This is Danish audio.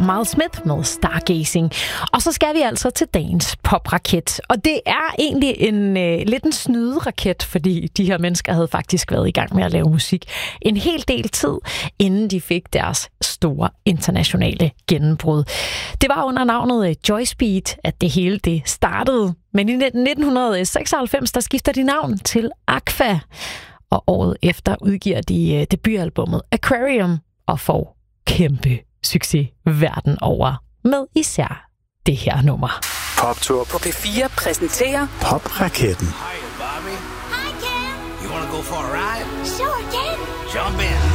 Miles Smith med Stargazing. Og så skal vi altså til dagens popraket. Og det er egentlig lidt en snyderaket, fordi de her mennesker havde faktisk været i gang med at lave musik en hel del tid, inden de fik deres store internationale gennembrud. Det var under navnet Joyspeed, at det hele det startede. Men i 1996, der skifter de navn til Aqua. Og året efter udgiver de debutalbummet Aquarium og får kæmpe succes verden over med især det her nummer. Poptur på P4 præsenterer Popraketten. Hi, Bobby. Hi, Ken. You want to go for a ride? Sure, Ken. Jump in.